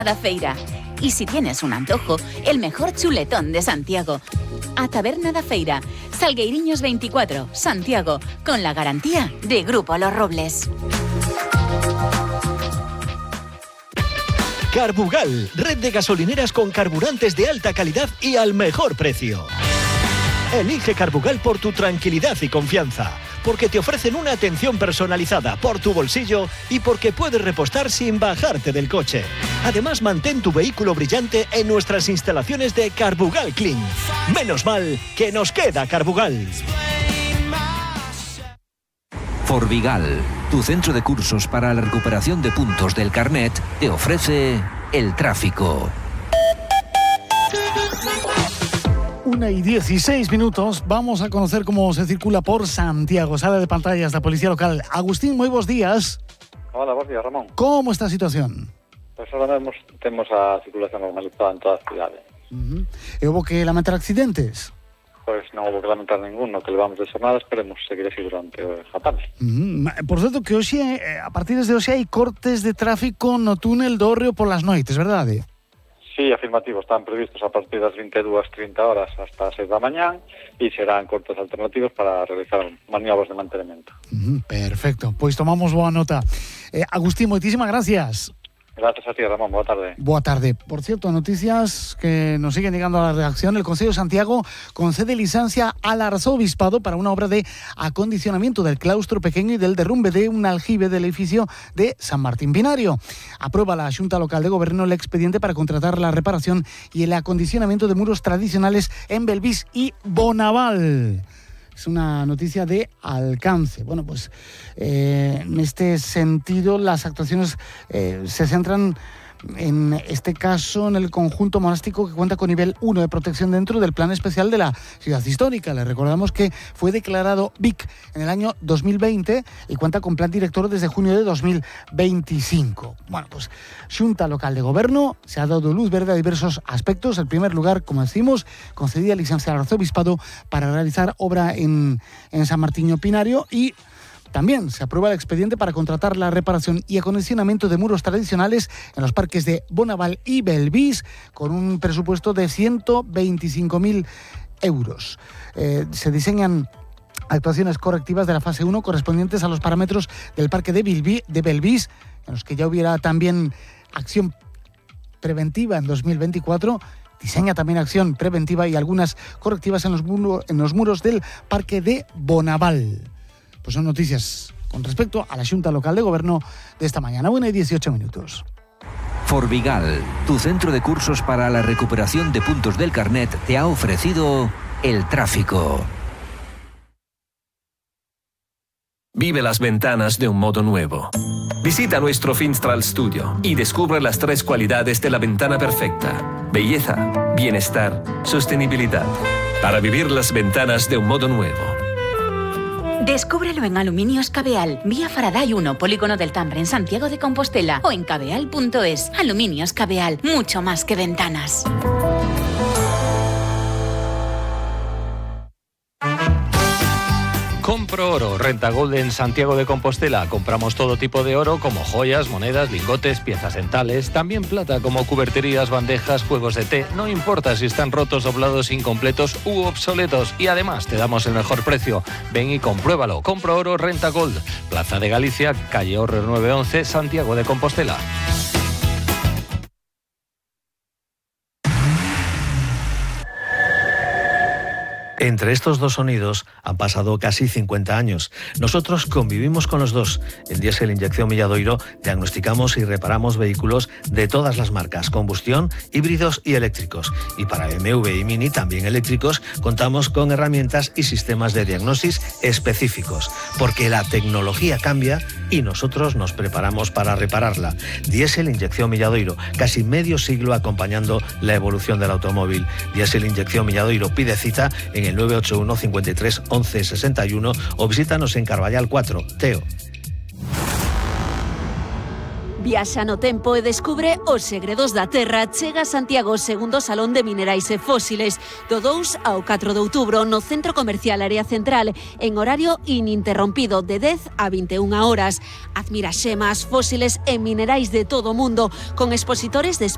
da feira. Y si tienes un antojo, el mejor chuletón de Santiago. A Taberna da Feira, Salgueiriños 24, Santiago, con la garantía de Grupo Los Robles. Carbugal, red de gasolineras con carburantes de alta calidad y al mejor precio. Elige Carbugal por tu tranquilidad y confianza, porque te ofrecen una atención personalizada por tu bolsillo y porque puedes repostar sin bajarte del coche. Además, mantén tu vehículo brillante en nuestras instalaciones de Carbugal Clean. Menos mal que nos queda Carbugal. Forvigal, tu centro de cursos para la recuperación de puntos del carnet, te ofrece el tráfico. 1:16, vamos a conocer cómo se circula por Santiago. Sala de pantallas da Policía Local. Agustín, moi bons días. Hola, bons días, Ramón. Como está a situación? Pois ahora mesmo temos a circulación normalizada en toda a cidade. E houbo que lamentar accidentes? Pois non houve que lamentar ninguno, que levamos de jornada, esperemos seguir así durante a tarde. Por certo, que hoxe, a partir de hoxe, hai cortes de tráfico no túnel do Hórreo polas noites, verdade? Sí, afirmativo, están previstos a partir das 22:30 horas hasta as 6 da mañán e serán cortes alternativos para realizar maniobras de mantenimento. Perfecto, pois tomamos boa nota. Agustín, moitísimas gracias. Gracias a ti, Ramón. Boa tarde. Boa tarde. Por cierto, noticias que nos siguen llegando a la redacción. El Concello de Santiago concede licencia al Arzobispado para una obra de acondicionamiento del claustro pequeño y del derrumbe de un aljibe del edificio de San Martín Binario. Aprueba la Junta Local de Gobierno el expediente para contratar la reparación y el acondicionamiento de muros tradicionales en Belvís y Bonaval. Es una noticia de alcance. Bueno, pues en este sentido las actuaciones se centran en este caso en el conjunto monástico que cuenta con nivel 1 de protección dentro del plan especial de la ciudad histórica. Le recordamos que fue declarado BIC en el año 2020 y cuenta con plan director desde junio de 2025. Bueno, pues Xunta Local de Gobierno se ha dado luz verde a diversos aspectos. En primer lugar, como decimos, concedía licencia al Arzobispado para realizar obra en San Martín Pinario y también se aprueba el expediente para contratar la reparación y acondicionamiento de muros tradicionales en los parques de Bonaval y Belvís con un presupuesto de 125.000 euros. Se diseñan actuaciones correctivas de la fase 1 correspondientes a los parámetros del parque de Belvís, en los que ya hubiera también acción preventiva en 2024. Diseña también acción preventiva y algunas correctivas en los muros del parque de Bonaval. Pues son noticias con respecto a la Junta Local de Gobierno de esta mañana. 1:18. Forvigal, tu centro de cursos para la recuperación de puntos del carnet, te ha ofrecido el tráfico. Vive las ventanas de un modo nuevo. Visita nuestro Finstral Studio y descubre las 3 cualidades de la ventana perfecta: belleza, bienestar, sostenibilidad. Para vivir las ventanas de un modo nuevo. Descúbrelo en Aluminios Cabeal, vía Faraday 1, Polígono del Tambre, en Santiago de Compostela, o en cabeal.es. Aluminios Cabeal, mucho más que ventanas. Compro Oro, Renta Gold en Santiago de Compostela. Compramos todo tipo de oro como joyas, monedas, lingotes, piezas dentales, también plata como cuberterías, bandejas, juegos de té. No importa si están rotos, doblados, incompletos u obsoletos. Y además te damos el mejor precio. Ven y compruébalo. Compro Oro, Renta Gold. Plaza de Galicia, calle Horrer 911, Santiago de Compostela. Entre estos dos sonidos han pasado casi 50 años. Nosotros convivimos con los dos. En Diesel Inyección Milladoiro diagnosticamos y reparamos vehículos de todas las marcas, combustión, híbridos y eléctricos. Y para BMW y Mini, también eléctricos, contamos con herramientas y sistemas de diagnosis específicos. Porque la tecnología cambia y nosotros nos preparamos para repararla. Diesel Inyección Milladoiro, casi medio siglo acompañando la evolución del automóvil. Diesel Inyección Milladoiro, pide cita en el 981 53 11 61 o visítanos en Carballal 4, Teo. Viaxa no tempo e descubre os segredos da terra. Chega a Santiago, segundo Salón de Minerais e Fósiles, do 2 ao 4 de outubro no Centro Comercial Área Central, en horario ininterrompido de 10 a 21 horas. Admira xemas, fósiles e minerais de todo o mundo, con expositores de